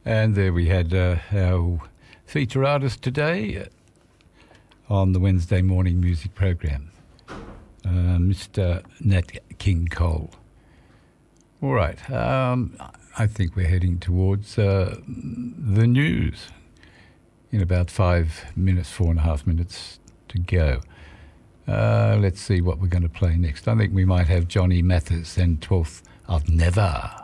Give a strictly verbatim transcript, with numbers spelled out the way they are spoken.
And there we had uh, our feature artist today on the Wednesday morning music program, uh, Mister Nat King Cole. All right, um, I think we're heading towards uh, the news in about five minutes, four and a half minutes to go. Uh, let's see what we're going to play next. I think we might have Johnny Mathis and twelfth of Never.